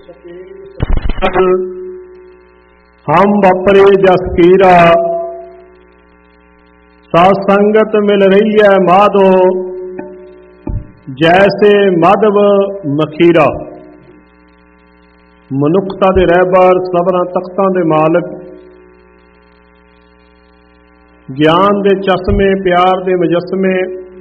ਹਮ ਵਾਪਰੇ ਜਸ ਕੀਰਾ, ਸਾਧ ਸੰਗਤ ਮਿਲ ਰਹੀ ਹੈ ਮਾਧੋ, ਜੈਸੇ ਮਾਧਵ ਮਖੀਰਾ। ਮਨੁੱਖਤਾ ਦੇ ਰਹਿਬਰ, ਸਭਨਾਂ ਤਖਤਾਂ ਦੇ ਮਾਲਕ, ਗਿਆਨ ਦੇ ਚਸ਼ਮੇ, ਪਿਆਰ ਦੇ ਮੁਜੱਸਮੇ,